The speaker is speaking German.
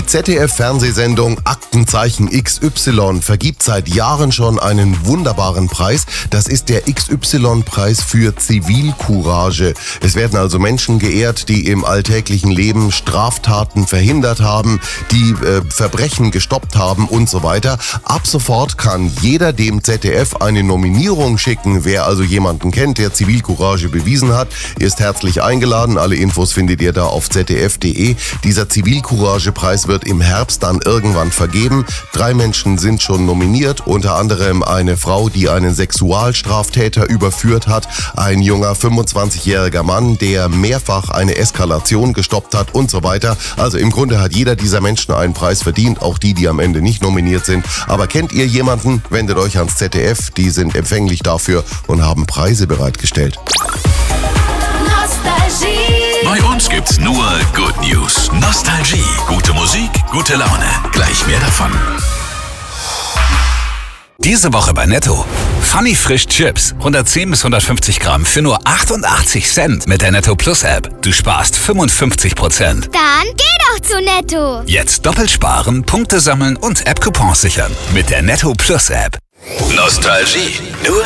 ZDF-Fernsehsendung Aktenzeichen XY vergibt seit Jahren schon einen wunderbaren Preis. Das ist der XY-Preis für Zivilcourage. Es werden also Menschen geehrt, die im alltäglichen Leben Straftaten verhindert haben, die Verbrechen gestoppt haben und so weiter. Ab sofort kann jeder dem ZDF eine Nominierung schicken. Wer also jemanden kennt, der Zivilcourage bewiesen hat, ist herzlich eingeladen. Alle Infos findet ihr da auf zdf.de. Dieser Zivilcourage-Preis wird im Herbst dann irgendwann vergeben. 3 Menschen sind schon nominiert, unter anderem eine Frau, die einen Sexualstraftäter überführt hat, ein junger 25-jähriger Mann, der mehrfach eine Eskalation gestoppt hat und so weiter. Also im Grunde hat jeder dieser Menschen einen Preis verdient, auch die am Ende nicht nominiert sind. Aber kennt ihr jemanden? Wendet euch ans ZDF, die sind empfänglich dafür und haben Preise bereitgestellt. Bei uns gibt's nur Good News. Nostalgie, gute Musik, gute Laune. Gleich mehr davon. Diese Woche bei Netto. Funny Frisch Chips. 110 bis 150 Gramm für nur 88 Cent mit der Netto Plus App. Du sparst 55%. Dann geh doch zu Netto. Jetzt doppelt sparen, Punkte sammeln und App-Coupons sichern. Mit der Netto Plus App. Nostalgie. Nur